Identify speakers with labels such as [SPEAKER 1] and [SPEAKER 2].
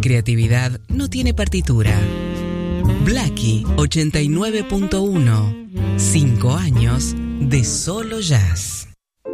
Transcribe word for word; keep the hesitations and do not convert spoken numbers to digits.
[SPEAKER 1] creatividad no tiene partitura. Blackie ochenta y nueve punto uno. Cinco años de solo jazz.